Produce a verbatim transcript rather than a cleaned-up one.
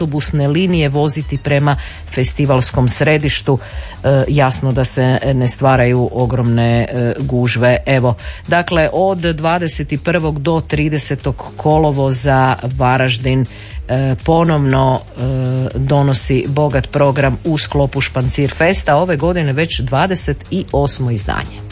autobusne linije voziti prema festivalskom središtu. E, jasno da se ne stvaraju ogromne e, gužve. Evo, dakle od dvadeset prvog do tridesetog kolovoza Varaždin e, ponovno e, donosi bogat program u sklopu Špancir Festa, ove godine već dvadeset osmo izdanje.